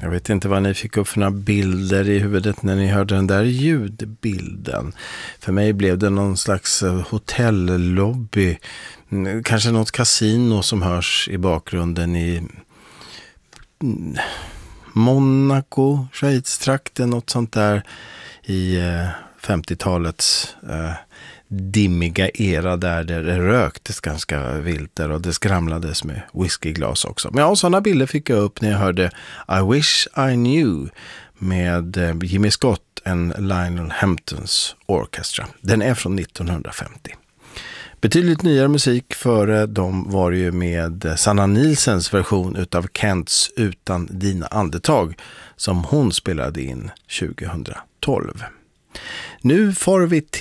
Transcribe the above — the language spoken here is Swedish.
Jag vet inte vad ni fick upp för några bilder i huvudet när ni hörde den där ljudbilden. För mig blev det någon slags hotellobby. Kanske något kasino som hörs i bakgrunden i Monaco, Schweiz-trakten, något sånt där i 50-talets dimmiga era där det röktes ganska vilt där och det skramlades med whiskyglas också. Men ja, sådana bilder fick jag upp när jag hörde I Wish I Knew med Jimmy Scott and Lionel Hamptons Orchestra. Den är från 1950. Betydligt nyare musik före dem var ju med Sanna Nielsens version utav Kents Utan dina andetag som hon spelade in 2012. Nu får vi